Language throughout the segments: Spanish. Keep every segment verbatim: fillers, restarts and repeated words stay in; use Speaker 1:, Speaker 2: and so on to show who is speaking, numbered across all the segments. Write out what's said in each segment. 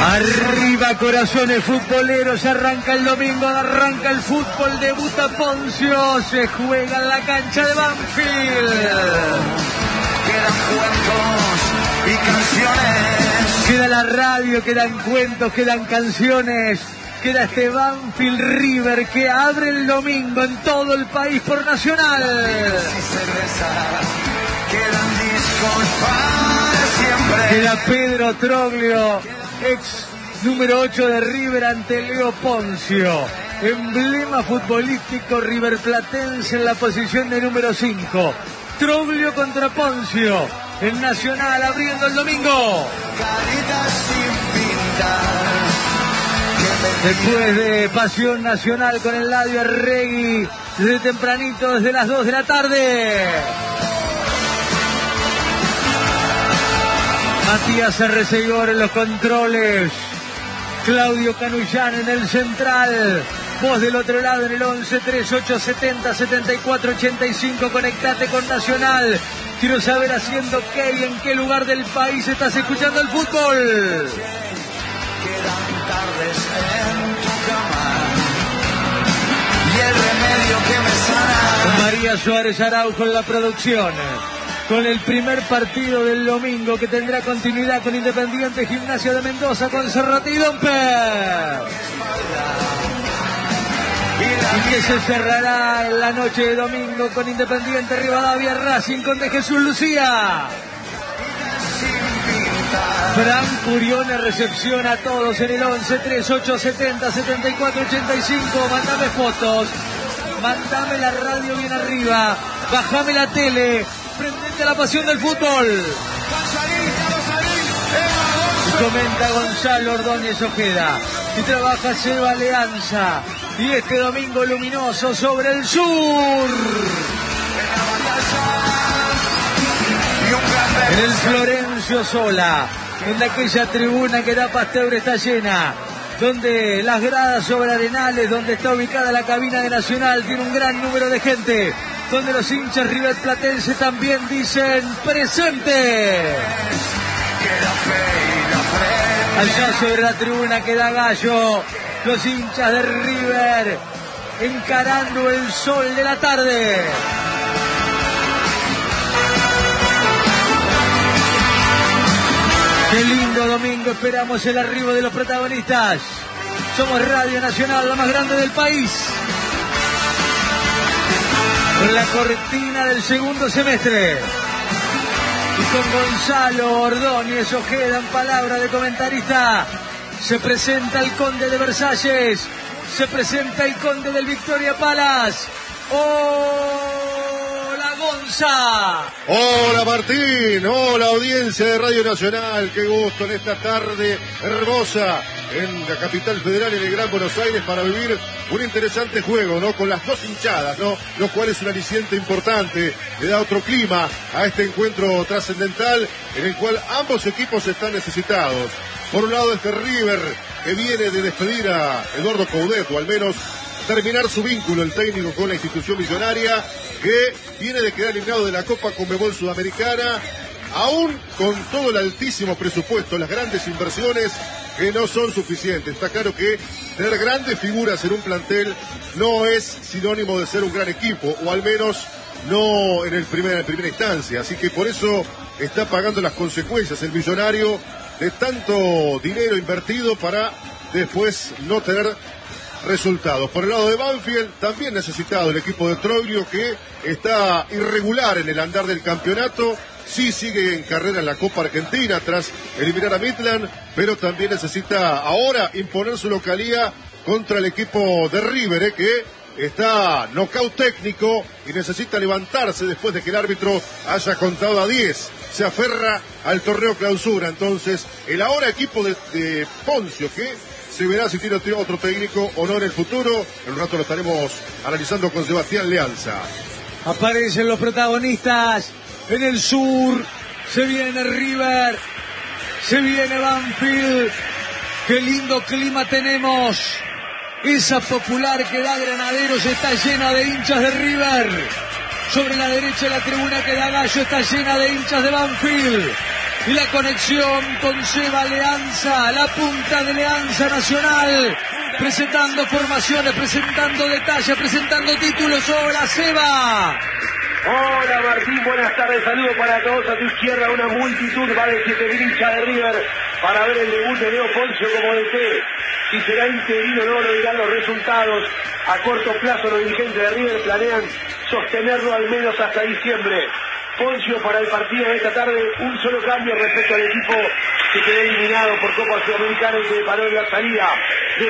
Speaker 1: Arriba, corazones futboleros, arranca el domingo, arranca el fútbol, debuta Poncio, se juega en la cancha de Banfield.
Speaker 2: Quedan cuentos y canciones.
Speaker 1: Queda la radio, quedan cuentos, quedan canciones. Queda este Banfield River que abre el domingo en todo el país por Nacional.
Speaker 2: Quedan discos para siempre.
Speaker 1: Queda Pedro Troglio, ex número ocho de River ante Leo Poncio. Emblema futbolístico riverplatense en la posición de número cinco. Troglio contra Poncio. El Nacional abriendo el domingo.
Speaker 2: Caritas sin pintar.
Speaker 1: Después de Pasión Nacional con el Eladio Arregui, desde tempranito, desde las dos de la tarde. Matías Arrecegor en los controles. Claudio Canullán en el central. Vos del otro lado en el once treinta y ocho setenta setenta y cuatro ochenta y cinco. Conectate con Nacional. Quiero saber haciendo qué y en qué lugar del país estás escuchando el fútbol.
Speaker 2: Quedan tardes en tu cama y el remedio que me sana.
Speaker 1: María Suárez Araujo en la producción. Con el primer partido del domingo que tendrá continuidad con Independiente Gimnasia de Mendoza con Cerrati y Domper. Y que se cerrará en la noche de domingo con Independiente Rivadavia Racing con De Jesús Lucía. Fran Curione recepciona a todos en el once treinta y ocho setenta setenta y cuatro ochenta y cinco. Mándame fotos, mándame la radio bien arriba, bajame la tele, prendete a la pasión del fútbol. Y comenta Gonzalo Ordóñez Ojeda. Y trabaja Seba Alianza. Y este domingo luminoso sobre el sur. En el Florencio Sola, donde aquella tribuna que da Pasteur está llena, donde las gradas sobre Arenales, donde está ubicada la cabina de Nacional, tiene un gran número de gente, donde los hinchas riverplatenses también dicen presente. Allá sobre la tribuna queda Gallo, los hinchas de River encarando el sol de la tarde. Qué lindo domingo, esperamos el arribo de los protagonistas. Somos Radio Nacional, la más grande del país. Con la cortina del segundo semestre. Y con Gonzalo Ordóñez Ojeda en palabra de comentarista. Se presenta el Conde de Versalles. Se presenta el Conde del Victoria Palace. ¡Hola, Gonza!
Speaker 3: Hola, Martín. Hola, audiencia de Radio Nacional. Qué gusto en esta tarde hermosa en la capital federal, en el Gran Buenos Aires, para vivir un interesante juego, ¿no? Con las dos hinchadas, ¿no? Lo cual es un aliciente importante. Le da otro clima a este encuentro trascendental en el cual ambos equipos están necesitados. Por un lado, este River que viene de despedir a Eduardo Coudet, o al menos terminar su vínculo, el técnico, con la institución millonaria, que viene de quedar eliminado de la Copa Conmebol Sudamericana, aún con todo el altísimo presupuesto, las grandes inversiones que no son suficientes. Está claro que tener grandes figuras en un plantel no es sinónimo de ser un gran equipo, o al menos no en, el primer, en primera instancia. Así que por eso está pagando las consecuencias el millonario de tanto dinero invertido para después no tener resultados. Por el lado de Banfield, también necesitado el equipo de Troglio, que está irregular en el andar del campeonato. Sí sigue en carrera en la Copa Argentina tras eliminar a Midland, pero también necesita ahora imponer su localía contra el equipo de River, eh, que está nocaut técnico y necesita levantarse después de que el árbitro haya contado a diez. Se aferra al torneo clausura. Entonces, el ahora equipo de, de Poncio, que se verá si tiene otro técnico o no en el futuro. En un rato lo estaremos analizando con Sebastián Leanza.
Speaker 1: Aparecen los protagonistas en el sur. Se viene River, se viene Banfield. Qué lindo clima tenemos. Esa popular que da Granaderos está llena de hinchas de River. Sobre la derecha de la tribuna que da Gallo está llena de hinchas de Banfield. y la conexión con Seba Alianza, la punta de Alianza Nacional, presentando formaciones, presentando detalles, presentando títulos. Hola, Seba.
Speaker 4: Hola Martín, buenas tardes, saludos para todos. A tu izquierda una multitud va de siete mil hinchas de River para ver el debut de Leo Poncio como D T. Si será interino o no lo dirán los resultados. A corto plazo los dirigentes de River planean sostenerlo al menos hasta diciembre. Poncio para el partido de esta tarde, un solo cambio respecto al equipo que quedó eliminado por Copa Sudamericana y que paró en la salida del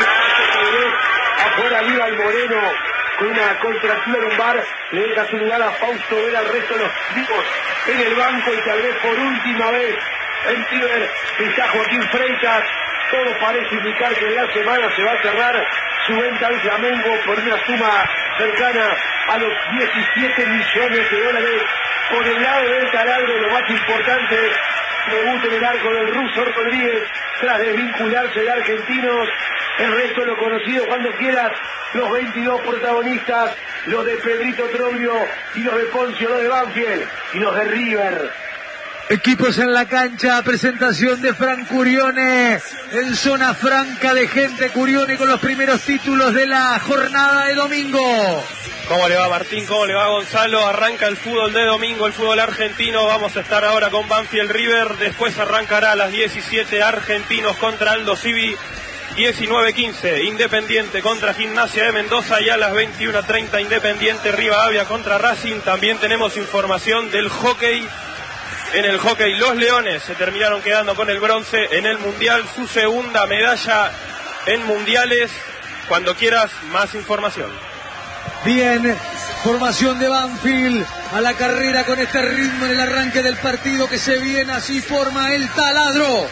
Speaker 4: afuera viva el Moreno con una contractura lumbar, le deja su lugar a Fausto Vera, al resto de los vivos en el banco y tal vez por última vez en River está Joaquín Freitas. Todo parece indicar que en la semana se va a cerrar su venta al Flamengo por una suma cercana a los diecisiete millones de dólares. Por el lado del taladro, lo más importante, debut en el arco del ruso Rodríguez tras desvincularse de Argentinos. El resto lo conocido cuando quieras, los veintidós protagonistas, los de Pedrito Troglio y los de Poncio, los de Banfield y los de River.
Speaker 1: Equipos en la cancha, presentación de Fran Curione en zona franca de gente. Curione con los primeros títulos de la jornada de domingo.
Speaker 5: ¿Cómo le va Martín? ¿Cómo le va Gonzalo? Arranca el fútbol de domingo, el fútbol argentino. Vamos a estar ahora con Banfield River. Después arrancará a las diecisiete Argentinos contra Aldo Civi. diecinueve quince Independiente contra Gimnasia de Mendoza y a las veintiuno treinta Independiente Rivadavia contra Racing. También tenemos información del hockey. En el hockey los Leones se terminaron quedando con el bronce en el Mundial, su segunda medalla en Mundiales. Cuando quieras, más información.
Speaker 1: Bien, formación de Banfield a la carrera con este ritmo en el arranque del partido que se viene, así forma el taladro.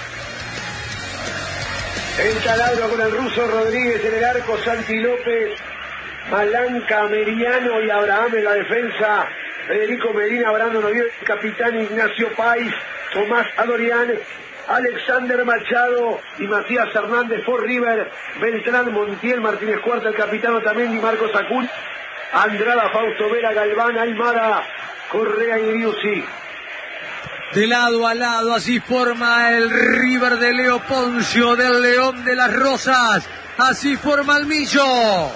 Speaker 4: El taladro con el ruso Rodríguez en el arco, Santi López, Malanca, Meriano y Abraham en la defensa. Federico Medina, Brando Noviel, capitán Ignacio Pais, Tomás Adorián, Alexander Machado y Matías Hernández por River, Beltrán, Montiel, Martínez Cuarta, el capitán Otamendi, Marcos Acul, Andrada, Fausto Vera, Galván, Aymara, Correa y Riusi.
Speaker 1: De lado a lado, así forma el River de Leo Poncio, del León de las Rosas, así forma el Millo.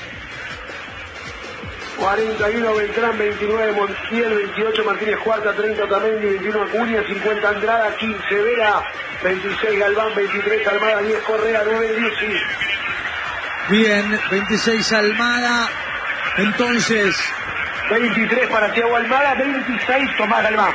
Speaker 4: cuarenta y uno Beltrán, veintinueve Montiel, veintiocho Martínez Cuarta, treinta Otamendi, veintiuno Acuña, cincuenta Andrada, quince Vera, veintiséis Galván, veintitrés Almada, diez Correa, nueve Riusi.
Speaker 1: Bien, veintiséis Almada, entonces...
Speaker 4: veintitrés para Thiago Almada, veintiséis Tomás Galván.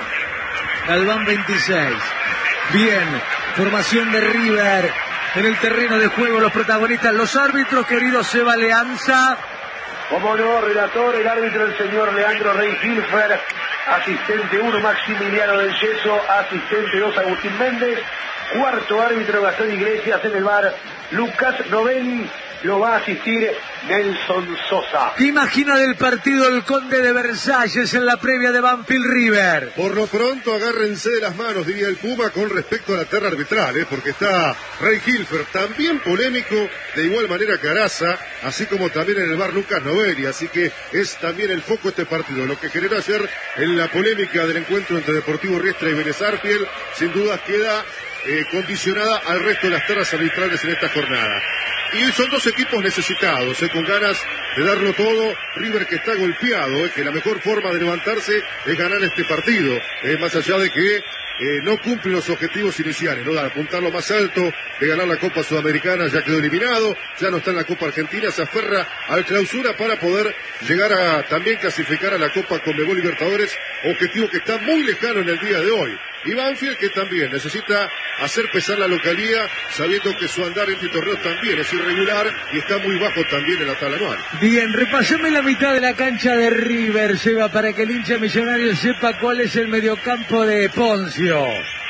Speaker 1: Galván veintiséis. Bien, formación de River en el terreno de juego, los protagonistas, los árbitros, querido Seba Alianza.
Speaker 4: Como no, relator, el árbitro, el señor Leandro Rey Hilfer, asistente uno, Maximiliano del Yeso, asistente dos, Agustín Méndez, cuarto árbitro, Gastón Iglesias, en el bar, Lucas Novelli, lo va a asistir Nelson Sosa.
Speaker 1: ¿Qué imagina del partido el Conde de Versalles en la previa de Banfield River?
Speaker 3: Por lo pronto agárrense de las manos, diría el Puma, con respecto a la terna arbitral, ¿eh? Porque está Rey Hilfer, también polémico, de igual manera que Araza, así como también en el bar Lucas Novelli, así que es también el foco este partido. Lo que generó ayer en la polémica del encuentro entre Deportivo Riestra y Vélez Arfiel, sin duda queda eh, condicionada al resto de las ternas arbitrales en esta jornada. Y son dos equipos necesitados, eh, con ganas de darlo todo. River que está golpeado, eh, que la mejor forma de levantarse es ganar este partido, eh, más allá de que eh, no cumple los objetivos iniciales, ¿no? De apuntar lo más alto, de ganar la Copa Sudamericana, ya quedó eliminado, ya no está en la Copa Argentina, se aferra al clausura para poder llegar a también clasificar a la Copa Conmebol Libertadores, objetivo que está muy lejano en el día de hoy. Y Banfield que también necesita hacer pesar la localía, sabiendo que su andar en este torneo también es irregular y está muy bajo también en la tabla anual.
Speaker 1: Bien, repasame la mitad de la cancha de River, Seba, para que el hincha millonario sepa cuál es el mediocampo de Poncio.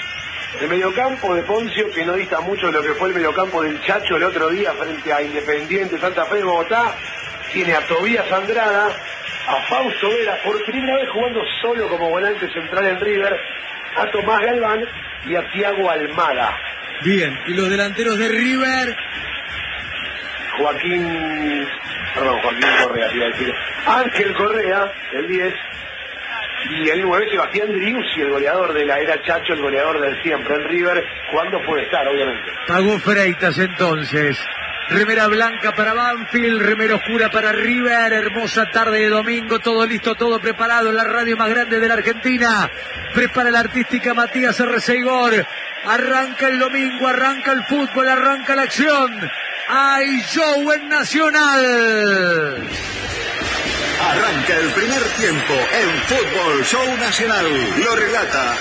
Speaker 4: El mediocampo de Poncio, que no dista mucho de lo que fue el mediocampo del Chacho el otro día frente a Independiente Santa Fe de Bogotá, tiene a Tobías Andrada, a Fausto Vera, por primera vez jugando solo como volante central en River, a Tomás Galván y a Thiago Almada.
Speaker 1: Bien, y los delanteros de River...
Speaker 4: Joaquín... Perdón, Joaquín Correa, te iba a decir. Ángel Correa, el diez. Y el nueve, Sebastián Driussi, el goleador de la era Chacho, el goleador del siempre en River, cuando puede estar, obviamente.
Speaker 1: Pagó Freitas entonces. Remera blanca para Banfield, remera oscura para River. Hermosa tarde de domingo, todo listo, todo preparado en la radio más grande de la Argentina. Prepara la artística Matías Arcegor. Arranca el domingo, arranca el fútbol, arranca la acción. ¡Hay show en Nacional!
Speaker 6: Arranca el primer tiempo en Fútbol Show Nacional. Lo relata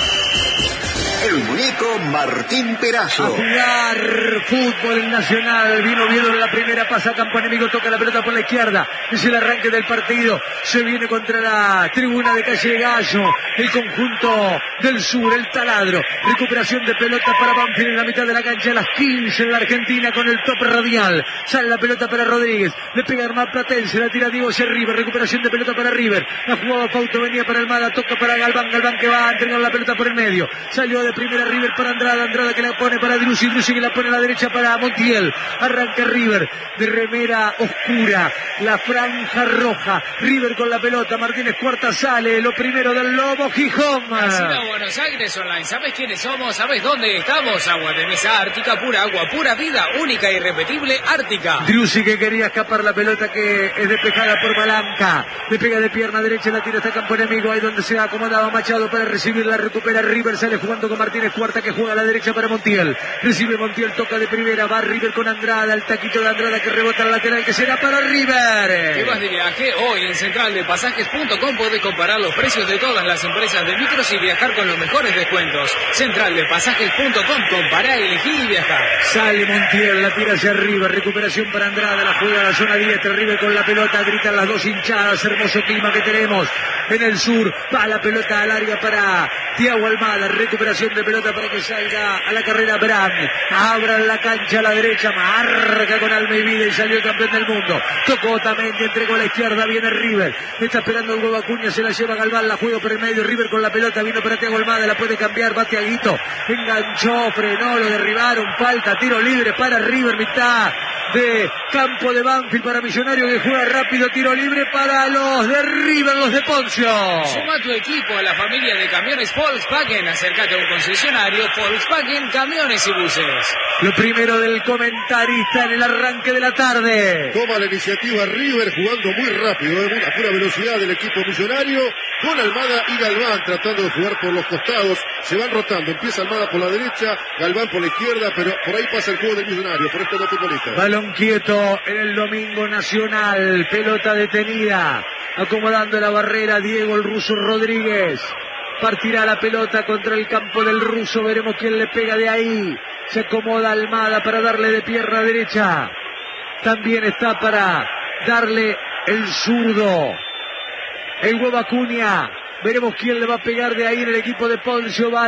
Speaker 6: el muñeco Martín
Speaker 1: A
Speaker 6: Perazo.
Speaker 1: jugar fútbol en Nacional. Vino Oviedo en la primera, pasa a campo enemigo, toca la pelota por la izquierda. Es el arranque del partido. Se viene contra la tribuna de Calle Gallo. El conjunto del sur, el taladro. Recuperación de pelota para Banfield en la mitad de la cancha. A las quince en la Argentina con el top radial. Sale la pelota para Rodríguez. Le pega Armad Platense. La tira Diego hacia River. Recuperación de pelota para River. La jugaba Fausto, venía para Almada. Toca para Galván. Galván que va a entregar la pelota por el medio. Salió de primera River para Andrada, Andrada que la pone para Driussi, Driussi que la pone a la derecha para Montiel. Arranca River de remera oscura, la franja roja. River con la pelota, Martínez Cuarta sale, lo primero del Lobo Gijón.
Speaker 7: Casino Buenos Aires Online, ¿sabes quiénes somos? ¿Sabes dónde estamos? Agua de mesa Ártica, pura agua, pura vida, única e irrepetible, Ártica.
Speaker 1: Driussi que quería escapar la pelota que es despejada por Balanca. Le pega de pierna derecha, la tira hasta campo enemigo, ahí donde se acomodaba Machado para recibir, la recupera River, sale jugando con Martínez Cuarta que juega a la derecha para Montiel. Recibe Montiel, toca de primera, va River con Andrada, el taquito de Andrada que rebota al lateral que será para River.
Speaker 7: ¿Qué vas de viaje? Hoy en central de pasajes punto com podés comparar los precios de todas las empresas de micros y viajar con los mejores descuentos. central de pasajes punto com, compará, elegí y viajar.
Speaker 1: Sale Montiel, la tira hacia River, recuperación para Andrada, la juega a la zona diestra, River con la pelota, gritan las dos hinchadas, hermoso clima que tenemos en el sur, va la pelota al área para Thiago Almada, recuperación de pelota para que salga a la carrera Brand, abran la cancha a la derecha, marca con alma y vida y salió el campeón del mundo, tocó Otamendi, entregó a la izquierda, viene River, está esperando el huevo Acuña, se la lleva Galván, la juega por el medio, River con la pelota, vino para Thiago Almada, la puede cambiar, va Thiaguito, enganchó, frenó, lo derribaron, falta, tiro libre para River, mitad de campo de Banfield para Millonario que juega rápido, tiro libre para los de River, los de Poncio.
Speaker 7: Suma tu equipo a la familia de camiones Volkswagen, acércate a un concesionario Volkswagen Camiones y Buses.
Speaker 1: Lo primero del comentarista en el arranque de la tarde.
Speaker 3: Toma la iniciativa River jugando muy rápido, de una pura velocidad del equipo Millonario, con Almada y Galván tratando de jugar por los costados, se van rotando, empieza Almada por la derecha, Galván por la izquierda, pero por ahí pasa el juego del Millonario, por estos dos futbolistas.
Speaker 1: Balón quieto en el domingo nacional, pelota detenida, acomodando la barrera Diego el Ruso Rodríguez, partirá la pelota contra el campo del Ruso, veremos quién le pega de ahí, se acomoda Almada para darle de pierna derecha, también está para darle el zurdo, el huevo Acuña, veremos quién le va a pegar de ahí en el equipo de Poncio, va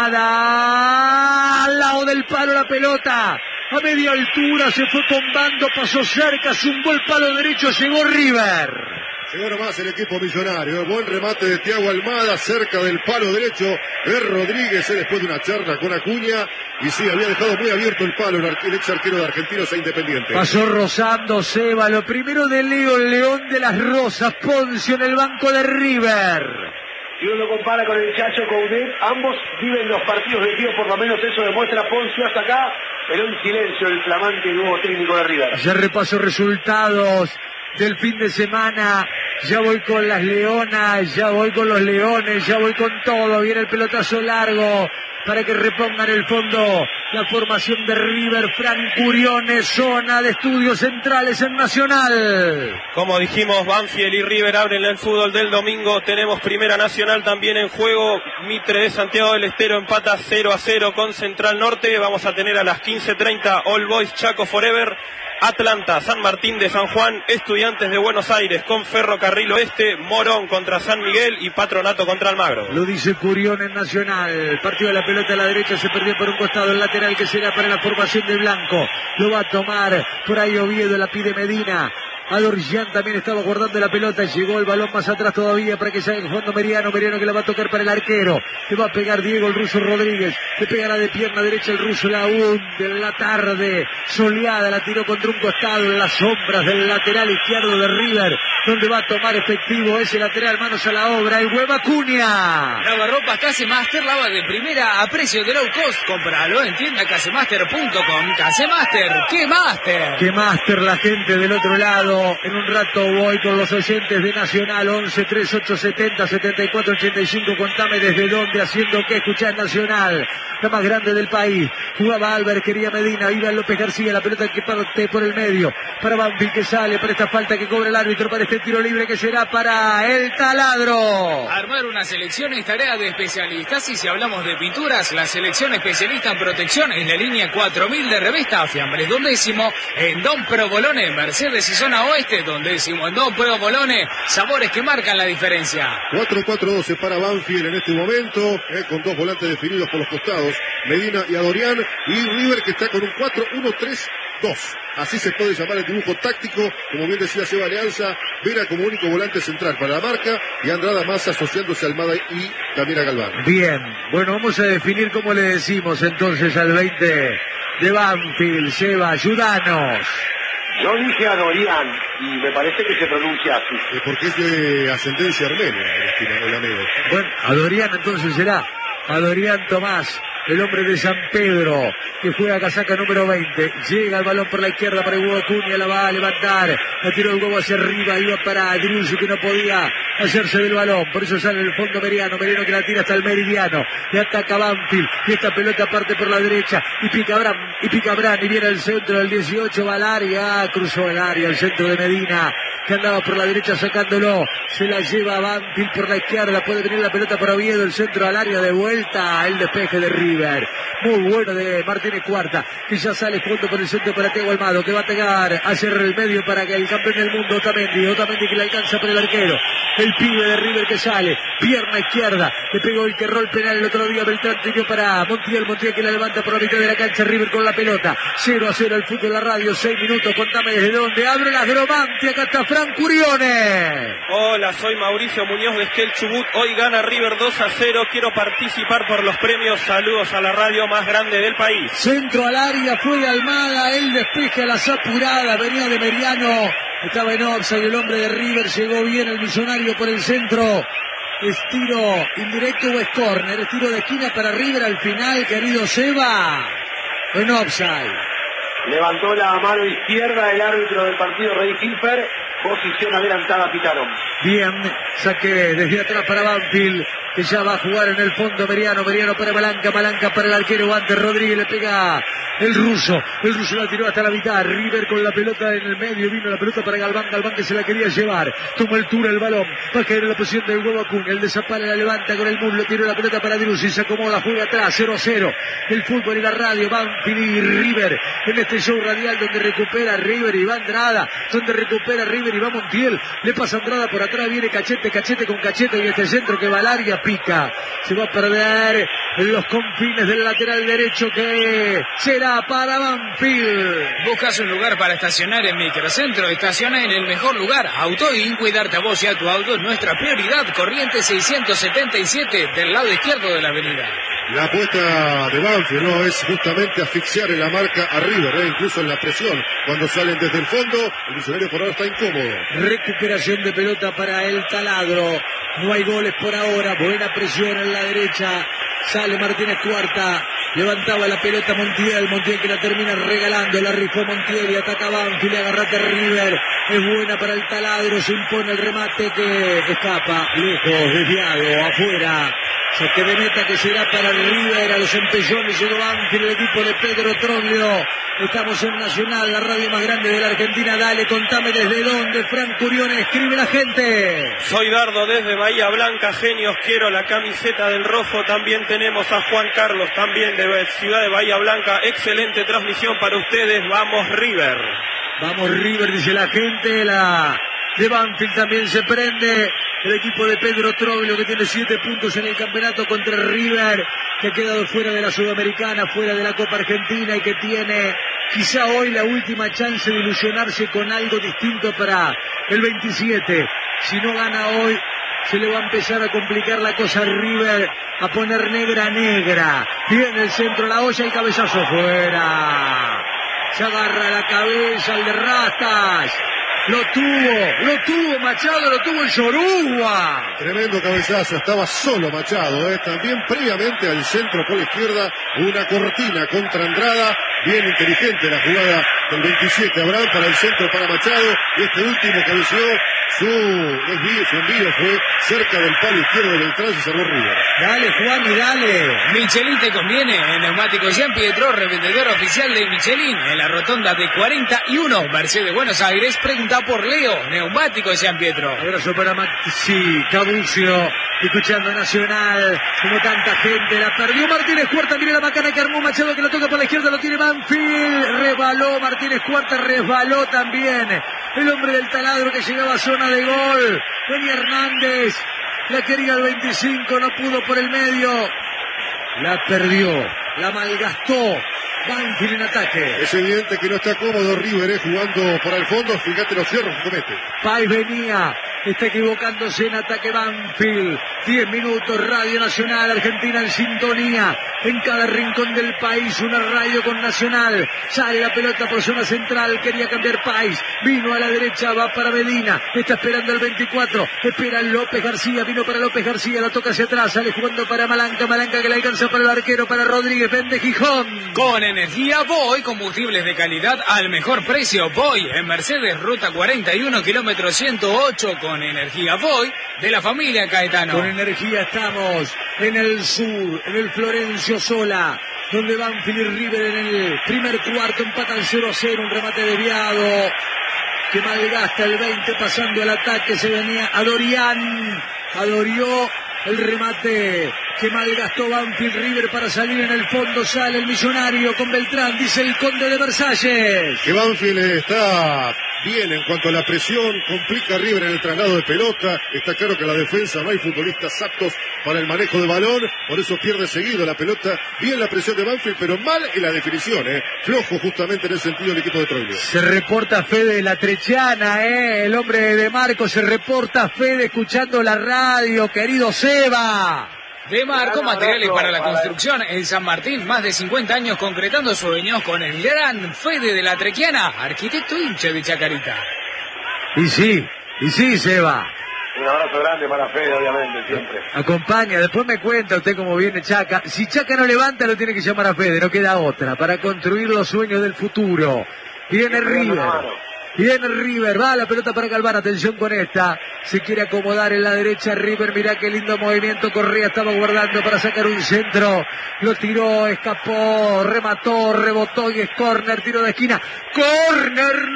Speaker 1: Almada, al lado del palo la pelota, a media altura, se fue combando, pasó cerca, zumbó el palo derecho, llegó River.
Speaker 3: Llegó nomás el equipo Millonario, buen remate de Thiago Almada cerca del palo derecho de Rodríguez, después de una charla con Acuña, y sí, había dejado muy abierto el palo el, arque, el ex arquero de Argentinos e Independiente.
Speaker 1: Pasó rozando Seba, lo primero de Leo, el León de las Rosas, Poncio en el banco de River.
Speaker 4: Si uno lo compara con el Chacho Coudet, ambos viven los partidos de tío, por lo menos eso demuestra Poncio hasta acá, pero en silencio el flamante nuevo técnico de River.
Speaker 1: Ya repaso resultados del fin de semana, ya voy con las Leonas, ya voy con los Leones, ya voy con todo, viene el pelotazo largo para que repongan el fondo la formación de River, Fran Curiones, zona de estudios centrales en Nacional.
Speaker 5: Como dijimos, Banfield y River abren el fútbol del domingo, tenemos Primera Nacional también en juego, Mitre de Santiago del Estero empata cero a cero con Central Norte, vamos a tener a las quince treinta All Boys Chaco Forever, Atlanta, San Martín de San Juan, Estudiantes de Buenos Aires con Ferrocarril Oeste, Morón contra San Miguel y Patronato contra Almagro.
Speaker 1: Lo dice Curión en Nacional, partido de la pelota a la derecha, se perdió por un costado el lateral que será para la formación de Blanco, lo va a tomar por ahí Oviedo, la pide Medina. Adorjan también estaba guardando la pelota, llegó el balón más atrás todavía para que salga jugando Meriano, Meriano que la va a tocar para el arquero, le va a pegar Diego el Ruso Rodríguez, le pegará de pierna derecha el Ruso, la hunde en la tarde soleada, la tiró contra un costado en las sombras del lateral izquierdo de River, donde va a tomar efectivo ese lateral, manos a la obra, el Hueva Cunha.
Speaker 7: Lavarropas Casemaster, lava de primera a precio de low cost. Cómpralo en tienda casemaster punto com. Casemaster, ¡qué master!
Speaker 1: ¡Qué master la gente del otro lado! En un rato voy con los oyentes de Nacional, once treinta y ocho setenta setenta y cuatro ochenta y cinco. Contame desde dónde, haciendo qué, escuchás Nacional, la más grande del país. Jugaba Álvarez, quería Medina, iba López García, la pelota que parte por el medio, para Banfield que sale, para esta falta que cobra el árbitro, para este tiro libre que será para el Taladro.
Speaker 7: Armar una selección es tarea de especialistas, y si hablamos de pinturas, la selección especialista en protección es la línea cuatro mil de Revista Fiambres, dondécimo en Don Provolone, Mercedes y zona oeste, dondécimo en Don Provolone, sabores que marcan la diferencia.
Speaker 3: cuatro cuatro dos para Banfield en este momento, eh, con dos volantes definidos por los costados, Medina y Adorián, y River que está con un cuatro uno tres dos. Así se puede llamar el dibujo táctico, como bien decía Seba Alianza, Vera como único volante central para la marca y Andrada más asociándose a Almada y también a Galván.
Speaker 1: Bien, bueno, vamos a definir cómo le decimos entonces al veinte de Banfield. Seba, ayúdanos.
Speaker 4: Yo dije a Dorian y me parece que se pronuncia así.
Speaker 3: Eh, porque es de ascendencia armenia, el, el amigo.
Speaker 1: Bueno, Adorián entonces será Adorián Tomás, el hombre de San Pedro, que juega casaca número veinte. Llega el balón por la izquierda para el Huevo Cunha, la va a levantar. La tiró el huevo hacia arriba, iba para Driussi, que no podía hacerse del balón. Por eso sale el fondo Meriano. Meriano que la tira hasta el meridiano. Y ataca Banfield. Y esta pelota parte por la derecha. Y pica Bran, y pica Bran. Y viene el centro del dieciocho, va al área. Cruzó el área, el centro de Medina, que andaba por la derecha sacándolo. Se la lleva Banfield por la izquierda. Puede venir la pelota para Oviedo. El centro al área de vuelta. El despeje de River. Muy bueno de Martínez Cuarta, que ya sale junto por el centro para Thiago Almado, que va a pegar hacia el medio para que el campeón del mundo Otamendi, Otamendi que le alcanza por el arquero, el pibe de River que sale, pierna izquierda, le pegó el que erró el penal el otro día, Beltrán tiró para Montiel, Montiel que la levanta por la mitad de la cancha, River con la pelota, cero a cero el fútbol, la radio, seis minutos, contame desde dónde, abre la Gromanti, acá está Fran Curione.
Speaker 5: Hola, soy Mauricio Muñoz de Esquel Chubut, hoy gana River dos a cero, quiero participar por los premios, saludos a la radio más grande del país.
Speaker 1: Centro al área, fue de Almada, el despeje a las apuradas, venía de Meriano, estaba en offside, el hombre de River, llegó bien el millonario por el centro. ¿Es tiro indirecto o es córner? ¿Es tiro de esquina para River al final, querido Seba? En offside.
Speaker 4: Levantó la mano izquierda el árbitro del partido, Rey Hilfer. Posición adelantada, pitaron.
Speaker 1: Bien, saque desde atrás para Banfield, que ya va a jugar en el fondo Meriano, Meriano para Malanca, Malanca para el arquero Guante Rodríguez, le pega el ruso, el ruso la tiró hasta la mitad, River con la pelota en el medio, vino la pelota para Galván, Galván que se la quería llevar, toma altura el balón, va a caer en la posición del Huevo Cunha, el de Zapala la levanta con el muslo, tiró la pelota para Driussi, se acomoda, juega atrás, cero a cero, el fútbol y la radio, Banfield y River, en este show radial donde recupera River y va Andrada, donde recupera River y va Montiel, le pasa Andrada por atrás, viene Cachete, Cachete con Cachete y este centro que va al área, pica, se va a perder en los confines del lateral derecho que será para Banfield.
Speaker 7: ¿Buscas un lugar para estacionar en Microcentro? Estaciona en el mejor lugar, Autoin, cuidarte a vos y a tu auto es nuestra prioridad, Corriente seiscientos setenta y siete, del lado izquierdo de la avenida.
Speaker 3: La apuesta de Banfield no es justamente asfixiar en la marca a River, eh, incluso en la presión. Cuando salen desde el fondo, el millonario por ahora está incómodo.
Speaker 1: Recuperación de pelota para el Taladro. No hay goles por ahora. Buena presión en la derecha. Sale Martínez Cuarta. Levantaba la pelota Montiel. Montiel que la termina regalando. La rifó Montiel y ataca Banfield. Agarrate River. Es buena para el Taladro. Se impone el remate que escapa. Lejos, desviado, afuera. Saque de meta que será para el River, a los empellones llegó Banfield, el equipo de Pedro Troglio. Estamos en Nacional, la radio más grande de la Argentina. Dale, contame desde dónde, Fran Curione, escribe la gente.
Speaker 5: Soy Dardo desde Bahía Blanca, genios, quiero la camiseta del rojo. También tenemos a Juan Carlos, también de Ciudad de Bahía Blanca. Excelente transmisión para ustedes, vamos River.
Speaker 1: Vamos River, dice la gente, la de Banfield también se prende. El equipo de Pedro Troglio que tiene siete puntos en el campeonato contra River, que ha quedado fuera de la Sudamericana, fuera de la Copa Argentina y que tiene quizá hoy la última chance de ilusionarse con algo distinto para el veintisiete. Si no gana hoy, se le va a empezar a complicar la cosa a River, a poner negra negra. Viene el centro, la olla y cabezazo fuera. Se agarra la cabeza el de Rastas. Lo tuvo, lo tuvo Machado, lo tuvo el Yoruba.
Speaker 3: Tremendo cabezazo, estaba solo Machado, ¿eh? También previamente al centro por la izquierda, una cortina contra Andrada, bien inteligente la jugada del veintisiete, Abraham para el centro para Machado, y este último cabeceó, su desvío, su envío fue cerca del palo izquierdo del Beltrán y salvó River.
Speaker 1: Dale Juan y dale.
Speaker 7: Michelin te conviene, en Neumáticos Jean Pietro, revendedor oficial de Michelin, en la rotonda de cuarenta y uno, Mercedes Buenos Aires, pregunta por Leo, Neumáticos Jean Pietro.
Speaker 1: Abrazo para Maxi Cabucio, escuchando Nacional, como tanta gente, la perdió Martínez Cuarta, mire la macana que armó Machado, que la toca por la izquierda, lo tiene Banfield, resbaló Martínez Cuarta, resbaló también el hombre del taladro que llegaba a zona de gol, venía Hernández, la quería el veinticinco, no pudo por el medio, la perdió, la malgastó Banfield en ataque.
Speaker 3: Es evidente que no está cómodo River, eh, jugando por el fondo, fíjate los cierros que comete.
Speaker 1: Pais venía, está equivocándose en ataque Banfield. diez minutos, Radio Nacional, Argentina en sintonía. En cada rincón del país, una radio con Nacional. Sale la pelota por zona central, quería cambiar Pais. Vino a la derecha, va para Medina. Está esperando el veinticuatro. Espera López García, vino para López García, la toca hacia atrás. Sale jugando para Malanca, Malanca que la alcanza para el arquero, para Rodríguez, vende Gijón.
Speaker 7: Con energía Voy, combustibles de calidad al mejor precio. Voy en Mercedes, ruta cuarenta y uno, kilómetro ciento ocho. Con energía Voy de la familia Caetano.
Speaker 1: Con energía estamos en el sur, en el Florencio Sola, donde Banfield y River en el primer cuarto empatan cero a cero, un remate desviado que malgasta el veinte pasando al ataque, se venía a Dorian, adorió el remate que malgastó Banfield. River para salir en el fondo, sale el millonario con Beltrán, dice el conde de Versalles.
Speaker 3: Que Banfield está bien en cuanto a la presión, complica a River en el traslado de pelota, está claro que en la defensa no hay futbolistas aptos para el manejo de balón, por eso pierde seguido la pelota, bien la presión de Banfield, pero mal en la definición, eh. flojo justamente en ese sentido el equipo de Troilo.
Speaker 1: Se reporta Fede la Trechiana, eh. el hombre de Marco, se reporta Fede escuchando la radio, querido Seba.
Speaker 7: De Marco, materiales para la construcción en San Martín, más de cincuenta años concretando sueños con el gran Fede de la Trequiana, arquitecto hincha de Chacarita.
Speaker 1: Y sí, y sí, Seba.
Speaker 4: Un abrazo grande para Fede, obviamente, siempre.
Speaker 1: Acompaña, después me cuenta usted cómo viene Chaca. Si Chaca no levanta, lo tiene que llamar a Fede, no queda otra, para construir los sueños del futuro. Viene River. Viene River, va la pelota para Galván, atención con esta, se quiere acomodar en la derecha River, mirá qué lindo movimiento, Correa estaba guardando para sacar un centro, lo tiró, escapó, remató, rebotó y es córner, tiro de esquina, córner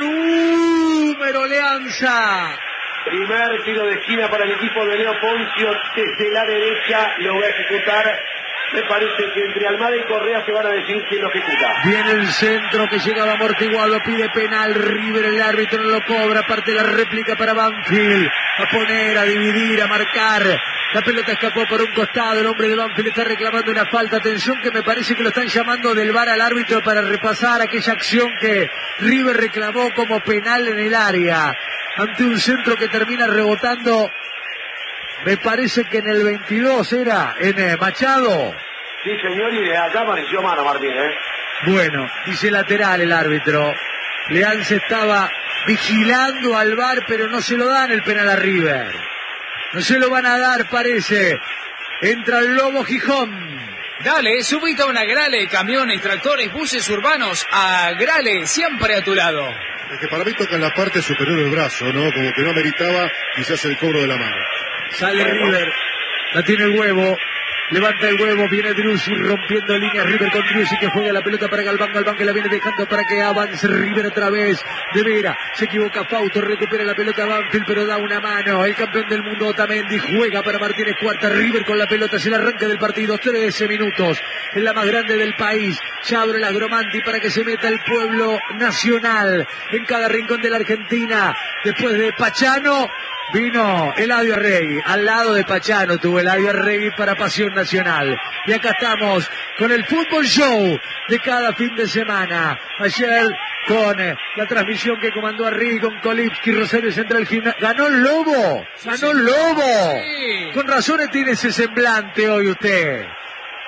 Speaker 1: número Leanza.
Speaker 4: Primer tiro de esquina para el equipo de Leo Poncio, desde la derecha lo va a ejecutar. Me parece que entre Almada y Correa se van a decir quién lo ejecuta.
Speaker 1: Viene el centro que llegaba amortiguado, pide penal, River, el árbitro no lo cobra, parte la réplica para Banfield, a poner, a dividir, a marcar. La pelota escapó por un costado, el hombre de Banfield está reclamando una falta, atención que me parece que lo están llamando del V A R al árbitro para repasar aquella acción que River reclamó como penal en el área, ante un centro que termina rebotando. Me parece que en el veintidós era, en eh, Machado.
Speaker 4: Sí, señor, y de acá apareció mano, Martín, ¿eh?
Speaker 1: Bueno, dice lateral el árbitro. Leanza estaba vigilando al V A R, pero no se lo dan el penal a River. No se lo van a dar, parece. Entra el Lobo Gijón.
Speaker 7: Dale, subite a una Grale, camiones, tractores, buses urbanos. A Grale, siempre a tu lado.
Speaker 3: Es que para mí toca en la parte superior del brazo, ¿no? Como que no meritaba quizás el cobro de la mano.
Speaker 1: Sale River, la tiene el huevo, levanta el huevo, viene Driussi rompiendo líneas, River con Driussi que juega la pelota para Galván, Galván que la viene dejando para que avance River otra vez, de Vera, se equivoca Fausto, recupera la pelota Banfield pero da una mano, el campeón del mundo Otamendi juega para Martínez Cuarta, River con la pelota, se la arranca del partido, trece minutos, es la más grande del país, ya abre la Gromanti para que se meta el pueblo nacional, en cada rincón de la Argentina, después de Pachano, vino Eladio Arregui, al lado de Pachano tuvo Eladio Arregui para Pasión Nacional. Y acá estamos con el Fútbol Show de cada fin de semana. Ayer con eh, la transmisión que comandó Arregui con Kolipski, Rosario Central Gimnasia. ¡Ganó el Lobo! ¡Ganó el Lobo!
Speaker 7: Sí.
Speaker 1: Con razones tiene ese semblante hoy usted.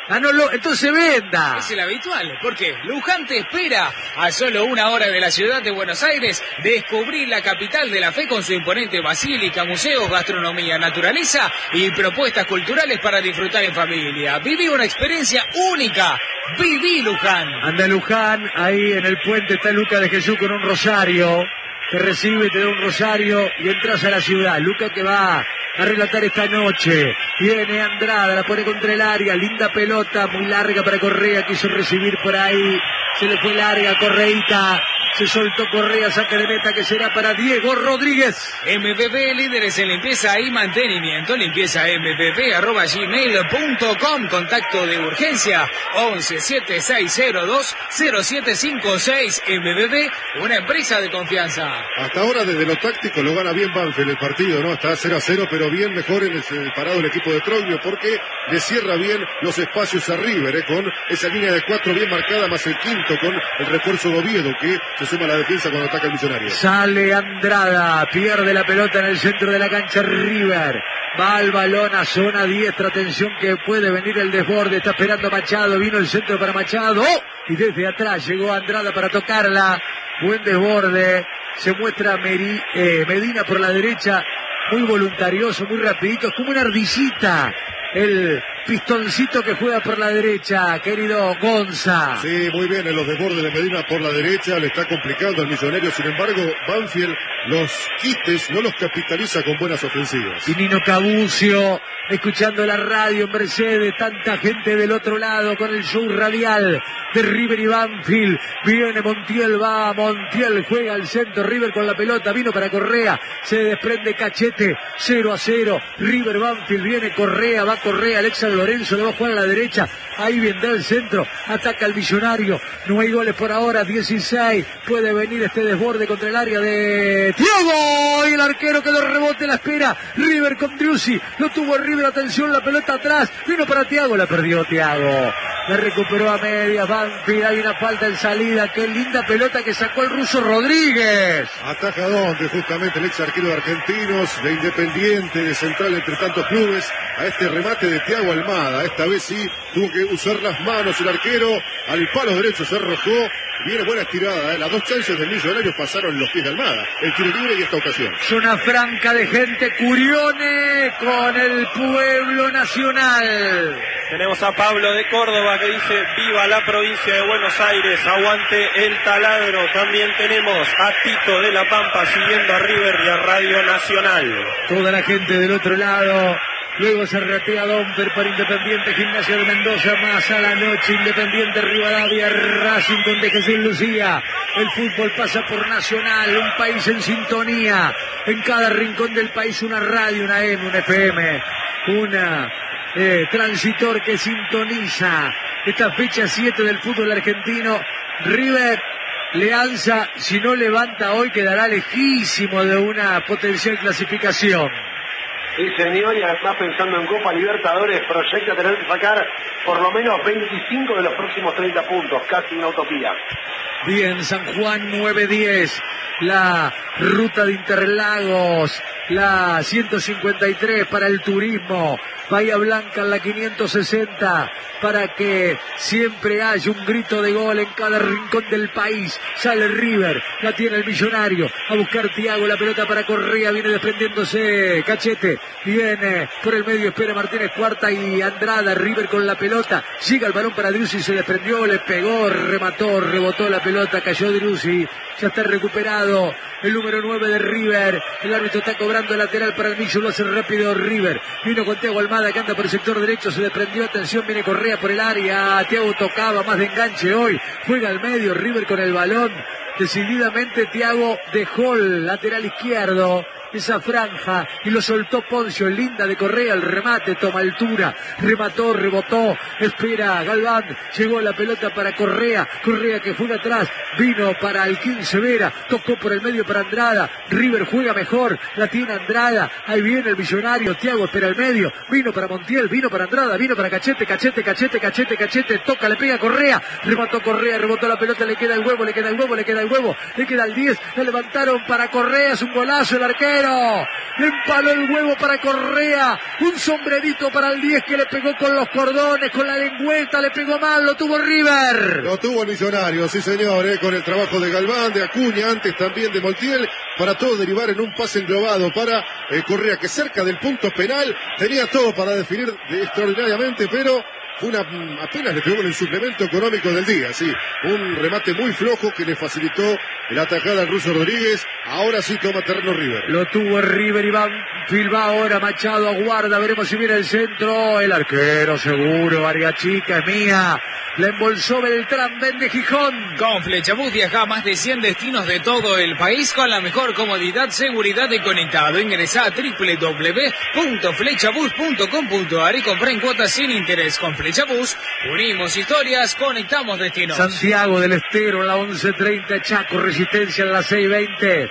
Speaker 1: Ah, no, lo, entonces venda.
Speaker 7: Es el habitual, porque Luján te espera a solo una hora de la ciudad de Buenos Aires, descubrir la capital de la fe con su imponente basílica, museos, gastronomía, naturaleza y propuestas culturales para disfrutar en familia. Viví una experiencia única. Viví Luján.
Speaker 1: Anda Luján, ahí en el puente está Luca de Jesús con un rosario. Te recibe, te da un rosario y entras a la ciudad. Luca que va a relatar esta noche. Viene Andrada, la pone contra el área. Linda pelota, muy larga para Correa. Quiso recibir por ahí. Se le fue larga, Correita. Se soltó Correa, saca de meta que será para Diego Rodríguez.
Speaker 7: M V P, líderes en limpieza y mantenimiento. Limpieza m v p arroba gmail punto com. Contacto de urgencia once siete seis cero dos cero siete cinco seis. M V P, una empresa de confianza.
Speaker 3: Hasta ahora desde lo táctico lo gana bien Banfield el partido, ¿no? Está cero a cero, pero bien mejor en el parado el equipo de Troglio porque le cierra bien los espacios a River, ¿eh? Con esa línea de cuatro bien marcada, más el quinto con el refuerzo de Oviedo que se suma a la defensa cuando ataca el Millonario.
Speaker 1: Sale Andrada, pierde la pelota en el centro de la cancha River. Va al balón a zona diestra, atención que puede venir el desborde, está esperando Machado, vino el centro para Machado, ¡oh! Y desde atrás llegó Andrada para tocarla, buen desborde, se muestra Meri, eh, Medina por la derecha, muy voluntarioso, muy rapidito, es como una ardillita, el pistoncito que juega por la derecha, querido Gonza.
Speaker 3: Sí, muy bien, en los desbordes de Medina por la derecha, le está complicando al Millonario, sin embargo, Banfield los quites no los capitaliza con buenas ofensivas.
Speaker 1: Y Nino Cabucio, escuchando la radio en Mercedes, tanta gente del otro lado con el show radial de River y Banfield. Viene Montiel, va Montiel, juega al centro, River con la pelota, vino para Correa, se desprende Cachete, cero a cero, River Banfield, viene Correa, va Correa, Alexa Lorenzo le va a jugar a la derecha, ahí vendrá el centro, ataca al Millonario, no hay goles por ahora, dieciséis, puede venir este desborde contra el área de Thiago, y el arquero que lo rebote, la espera, River con Driussi, lo tuvo River, atención, la pelota atrás, vino para Thiago, la perdió Thiago, la recuperó a medias, Banfield, hay una falta en salida, qué linda pelota que sacó el ruso Rodríguez.
Speaker 3: Ataja donde justamente el ex arquero de Argentinos, de Independiente, de Central entre tantos clubes, a este remate de Thiago Almada, esta vez sí tuvo que usar las manos el arquero, al palo derecho se arrojó, viene buena estirada, ¿eh? Las dos chances del Millonario pasaron en los pies de Almada, el tiro libre y esta ocasión.
Speaker 1: Zona franca de gente, Curione con el pueblo nacional.
Speaker 5: Tenemos a Pablo de Córdoba que dice viva la provincia de Buenos Aires, aguante el taladro. También tenemos a Tito de la Pampa siguiendo a River y a Radio Nacional.
Speaker 1: Toda la gente del otro lado. Luego se ratea Domper para Independiente, Gimnasia de Mendoza, más a la noche, Independiente Rivadavia, Racing con de Jesús Lucía. El fútbol pasa por Nacional, un país en sintonía. En cada rincón del país una radio, una eme, una efe eme, una eh, transitor que sintoniza esta fecha siete del fútbol argentino. River le alza, si no levanta hoy quedará lejísimo de una potencial clasificación.
Speaker 4: Sí, señor, y además pensando en Copa Libertadores, proyecta tener que sacar por lo menos veinticinco de los próximos treinta puntos, casi una utopía.
Speaker 1: Bien, San Juan nueve diez, la ruta de Interlagos, la ciento cincuenta y tres para el turismo, Bahía Blanca en la quinientos sesenta, para que siempre haya un grito de gol en cada rincón del país. Sale River, la tiene el Millonario, a buscar Thiago, la pelota para Correa, viene desprendiéndose Cachete, viene por el medio, espera Martínez Cuarta y Andrada, River con la pelota, llega el balón para Driussi, se desprendió, le pegó, remató, rebotó la pelota, cayó Driussi, ya está recuperado el número nueve de River, el árbitro está cobrando el lateral para el Millo, lo hace rápido River, vino con Thiago Almada que anda por el sector derecho, se desprendió, atención, viene Correa por el área, Thiago tocaba, más de enganche hoy, juega al medio, River con el balón, decididamente Thiago dejó el lateral izquierdo, esa franja, y lo soltó Poncio, linda de Correa, el remate, toma altura, remató, rebotó, espera Galván, llegó la pelota para Correa, Correa que fue atrás, vino para Alquín Severa, tocó por el medio para Andrada, River juega mejor, la tiene Andrada, ahí viene el Millonario, Thiago espera el medio, vino para Montiel, vino para Andrada, vino para Cachete, Cachete, Cachete, Cachete, Cachete, toca, le pega Correa, remató Correa, rebotó la pelota, le queda el huevo, le queda el huevo, le queda el huevo, le queda el diez, le levantaron para Correa, es un golazo el arquero, le empaló el huevo para Correa, un sombrerito para el diez que le pegó con los cordones, con la lengüeta, le pegó mal, lo tuvo River.
Speaker 3: Lo tuvo el Millonario, sí señor, eh, con el trabajo de Galván, de Acuña, antes también de Montiel, para todo derivar en un pase englobado para eh, Correa, que cerca del punto penal tenía todo para definir extraordinariamente, pero fue una, apenas le pegó en el suplemento económico del día, sí, un remate muy flojo que le facilitó la atajada al ruso Rodríguez. Ahora sí toma terreno River.
Speaker 1: Lo tuvo River, Iván Filba ahora, Machado aguarda, veremos si viene el centro, el arquero seguro, área chica, es mía. La embolsó Beltrán, vende Gijón.
Speaker 7: Con Flechabús viaja a más de cien destinos de todo el país con la mejor comodidad, seguridad y conectado. Ingresa a doble u doble u doble u punto flechabús punto com punto a r y compra en cuotas sin interés. Con Flechabús unimos historias, conectamos destinos.
Speaker 1: Santiago del Estero en la once treinta, Chaco Resistencia en la seis veinte.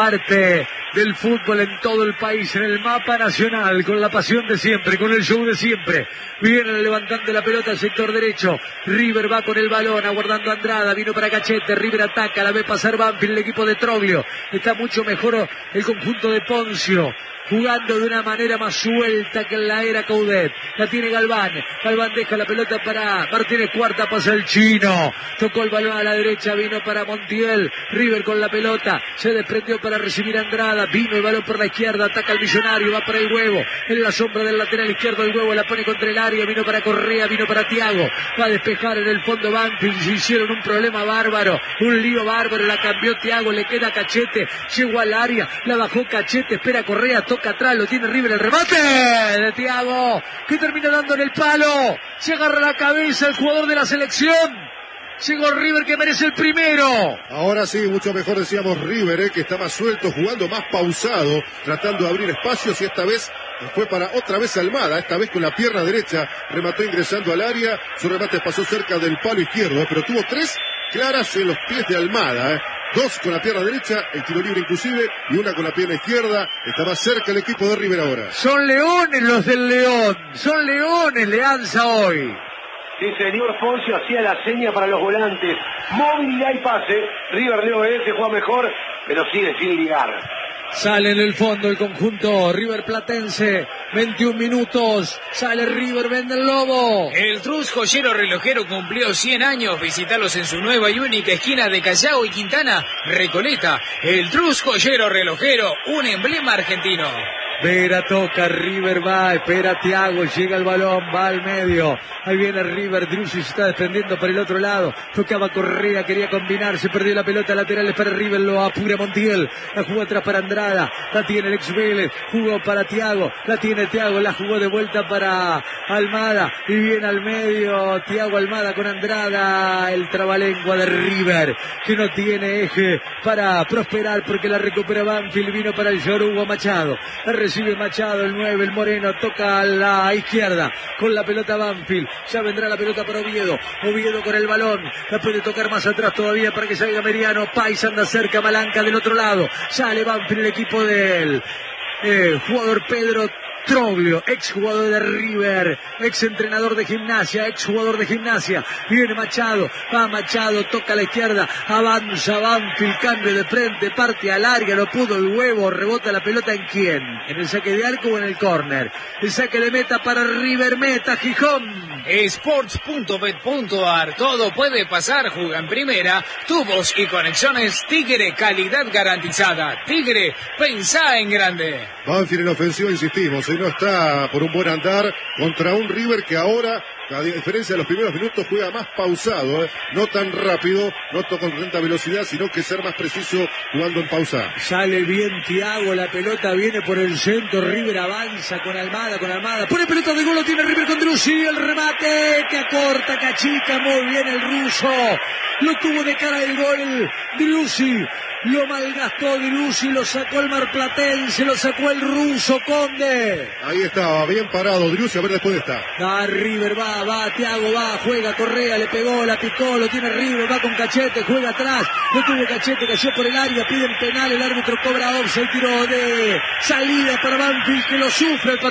Speaker 1: Parte del fútbol en todo el país, en el mapa nacional, con la pasión de siempre, con el show de siempre. Viene levantando la pelota al sector derecho. River va con el balón, aguardando a Andrada, vino para Cachete, River ataca, la ve pasar Banfield, el equipo de Troglio. Está mucho mejor el conjunto de Poncio, jugando de una manera más suelta que en la era Coudet. La tiene Galván, Galván deja la pelota para Martínez Cuarta, pasa el chino, tocó el balón a la derecha, vino para Montiel, River con la pelota, se desprendió para recibir a Andrada, vino el balón por la izquierda, ataca al Millonario, va para el huevo, en la sombra del lateral izquierdo el huevo, la pone contra el área, vino para Correa, vino para Thiago, va a despejar en el fondo Banfield, se hicieron un problema bárbaro, un lío bárbaro, la cambió Thiago, le queda Cachete, llegó al área, la bajó Cachete, espera Correa, toca atrás, lo tiene River, el remate de Thiago, que termina dando en el palo, se agarra la cabeza el jugador de la selección. Llegó River, que merece el primero.
Speaker 3: Ahora sí, mucho mejor decíamos River, eh, que está más suelto, jugando más pausado, tratando de abrir espacios, y esta vez fue para otra vez Almada, esta vez con la pierna derecha, remató ingresando al área, su remate pasó cerca del palo izquierdo, eh, pero tuvo tres claras en los pies de Almada, eh. Dos con la pierna derecha, el tiro libre inclusive, y una con la pierna izquierda. Está más cerca el equipo de River ahora.
Speaker 1: Son leones los del León, son leones Leanza hoy.
Speaker 4: Sí, señor Poncio hacía la seña para los volantes. Movilidad y pase. River le obedece, juega mejor, pero sigue sin ligar.
Speaker 1: Sale en el fondo el conjunto River Platense, veintiún minutos, sale River, vende el Lobo.
Speaker 7: El Trus Joyero Relojero cumplió cien años, visitalos en su nueva y única esquina de Callao y Quintana, Recoleta. El Trus Joyero Relojero, un emblema argentino.
Speaker 1: Vera toca, River va, espera Thiago, llega el balón, va al medio, ahí viene River, Drusi se está desprendiendo para el otro lado, tocaba Correa, quería combinar, se perdió la pelota, laterales para River, lo apura Montiel, la jugó atrás para Andrada, la tiene el ex Vélez, jugó para Thiago, la tiene Thiago, la jugó de vuelta para Almada, y viene al medio, Thiago Almada con Andrada, el trabalengua de River, que no tiene eje para prosperar porque la recupera Banfield, vino para el Yoruba Machado, la recibe Machado, el nueve, el Moreno, toca a la izquierda, con la pelota Banfield, ya vendrá la pelota para Oviedo, Oviedo con el balón, la puede tocar más atrás todavía para que salga Meriano, Pais anda cerca, Malanca del otro lado, sale Banfield, el equipo del eh, jugador Pedro Troglio, ex jugador de River, ex entrenador de Gimnasia, ex jugador de Gimnasia, viene Machado, va Machado, toca a la izquierda, avanza Banfield, cambio de frente, parte al área, no pudo el huevo, rebota la pelota ¿en quién? ¿En el saque de arco o en el córner? El saque de meta para River, meta Gijón.
Speaker 7: Sports punto bet punto a r, todo puede pasar, juega en primera, tubos y conexiones Tigre, calidad garantizada. Tigre, pensá en grande.
Speaker 3: Banfield en ofensiva, insistimos, hoy no está por un buen andar contra un River que ahora, a diferencia de los primeros minutos, juega más pausado, ¿eh? No tan rápido, no con tanta velocidad, sino que ser más preciso jugando en pausa.
Speaker 1: Sale bien Thiago, la pelota viene por el centro, River avanza con Almada, con Almada, pone pelota de gol, lo tiene River con Drusi, el remate que acorta, que achica, muy bien el ruso, lo tuvo de cara el gol Drusi. Lo malgastó Drusi, lo sacó el marplatense, lo sacó el ruso Conde.
Speaker 3: Ahí estaba, bien parado Drusi, a ver después está.
Speaker 1: Va River, va, va, Thiago va, juega, Correa, le pegó, la picó, lo tiene River, va con Cachete, juega atrás, no tuvo Cachete, cayó por el área, piden penal, el árbitro cobra offside, tiro de salida para Banfield que lo sufre el